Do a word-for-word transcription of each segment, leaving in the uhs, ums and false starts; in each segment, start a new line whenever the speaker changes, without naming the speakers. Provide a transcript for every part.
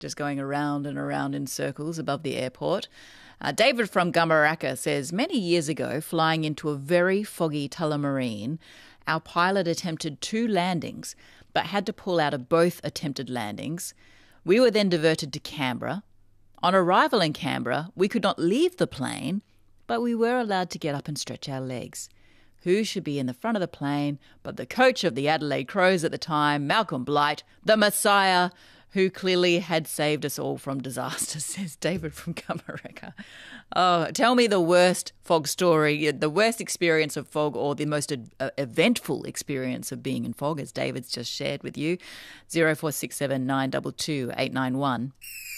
just going around and around in circles above the airport. Uh, David from Gumaraka says, many years ago, flying into a very foggy Tullamarine, our pilot attempted two landings but had to pull out of both attempted landings. We were then diverted to Canberra. On arrival in Canberra, we could not leave the plane, but we were allowed to get up and stretch our legs. Who should be in the front of the plane but the coach of the Adelaide Crows at the time, Malcolm Blight, the Messiah, who clearly had saved us all from disaster, says David from Gumaraka. Oh, tell me the worst fog story, the worst experience of fog or the most uh, eventful experience of being in fog, as David's just shared with you. zero four six seven nine two two eight nine one.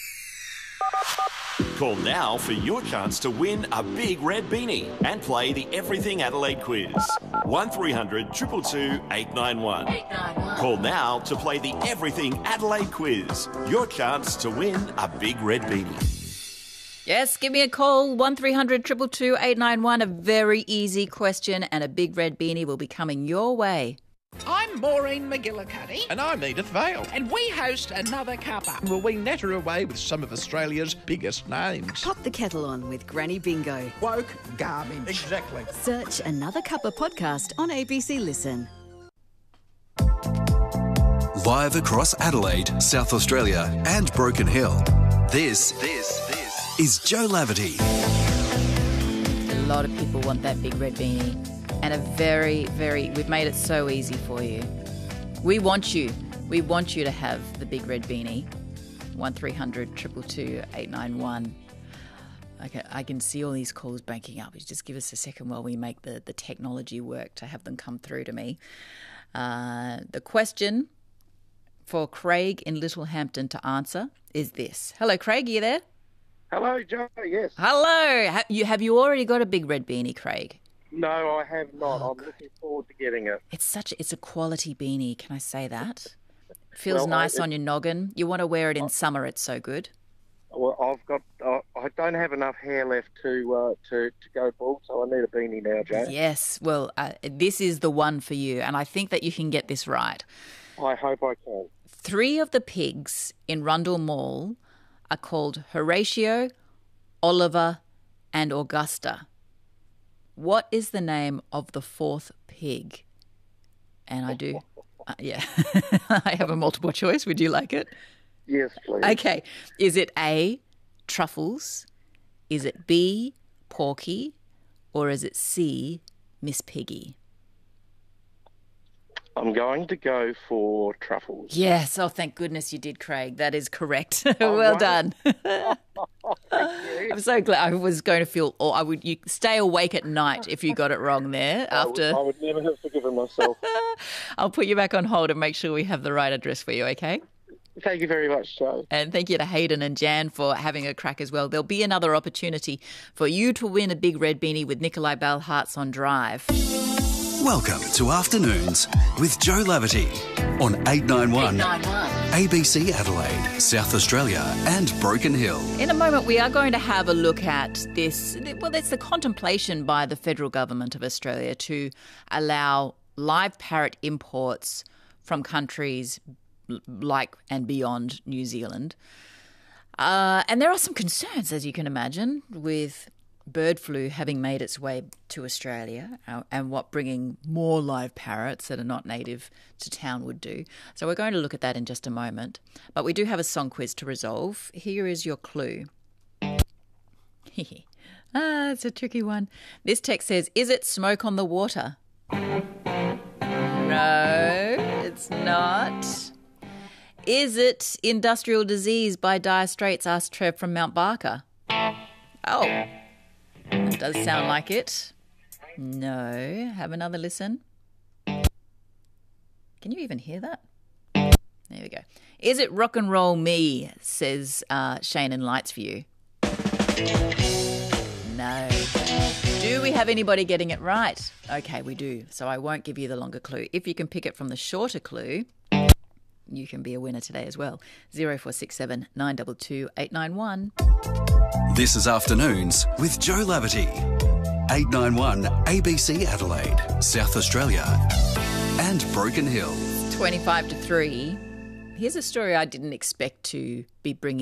Call now for your chance to win a big red beanie and play the Everything Adelaide quiz. one three hundred two two two eight nine one. Call now to play the Everything Adelaide quiz. Your chance to win a big red beanie.
Yes, give me a call, one three hundred two two two eight nine one. A very easy question and a big red beanie will be coming your way.
I'm Maureen McGillicuddy.
And I'm Edith Vale.
And we host Another Cuppa.
Well, we natter away with some of Australia's biggest names.
Pop the kettle on with Granny Bingo.
Woke garbage.
Exactly.
Search Another Cuppa podcast on A B C Listen.
Live across Adelaide, South Australia and Broken Hill. This, this, this is Joe Laverty.
A lot of people want that big red beanie. And a very, very, we've made it so easy for you. We want you. We want you to have the big red beanie. one three hundred two two two eight nine one. Okay, I can see all these calls banking up. Just give us a second while we make the, the technology work to have them come through to me. Uh, the question for Craig in Littlehampton to answer is this. Hello, Craig, are you there?
Hello, Joe, yes.
Hello. Have you, have you already got a big red beanie, Craig?
No, I have not. Oh, I'm looking forward to getting it.
It's such a, it's a quality beanie, can I say that? It feels
well,
nice
I,
on your noggin. You want to wear it in summer, it's so good.
Well, I've got, uh, I don't have enough hair left to uh, to, to go bald, so I need a beanie now, Joe.
Yes, well, uh, this is the one for you, and I think that you can get this right.
I hope I can.
Three of the pigs in Rundle Mall are called Horatio, Oliver, and Augusta. What is the name of the fourth pig? And I do, uh, yeah, I have a multiple choice. Would you like it?
Yes, please.
Okay. Is it A, Truffles? Is it B, Porky? Or is it C, Miss Piggy?
I'm going to go for Truffles.
Yes. Oh, thank goodness you did, Craig. That is correct.
Oh,
well
right.
done.
Oh, thank you.
I'm so glad. I was going to feel, or I would you stay awake at night if you got it wrong there. After
I would, I would never have forgiven myself.
I'll put you back on hold and make sure we have the right address for you, okay?
Thank you very much, Joe.
And thank you to Hayden and Jan for having a crack as well. There'll be another opportunity for you to win a big red beanie with Nikolai Bell Hearts on Drive.
Welcome to Afternoons with Joe Laverty on eight nine one, A B C Adelaide, South Australia and Broken Hill.
In a moment, we are going to have a look at this. Well, it's the contemplation by the federal government of Australia to allow live parrot imports from countries like and beyond New Zealand. Uh, and there are some concerns, as you can imagine, with bird flu having made its way to Australia uh, and what bringing more live parrots that are not native to town would do. So we're going to look at that in just a moment. But we do have a song quiz to resolve. Here is your clue. ah, it's a tricky one. This text says, is it Smoke on the Water? No, it's not. Is it Industrial Disease by Dire Straits? Asked Trev from Mount Barker. Oh. It does sound like it. No. Have another listen. Can you even hear that? There we go. Is it Rock and Roll Me, says uh, Shane in Lightsview. No. Do we have anybody getting it right? Okay, we do. So I won't give you the longer clue. If you can pick it from the shorter clue, you can be a winner today as well. zero four six seven nine two two eight nine one.
This is Afternoons with Joe Laverty. eight nine one A B C Adelaide, South Australia and Broken Hill.
twenty-five to three. Here's a story I didn't expect to be bringing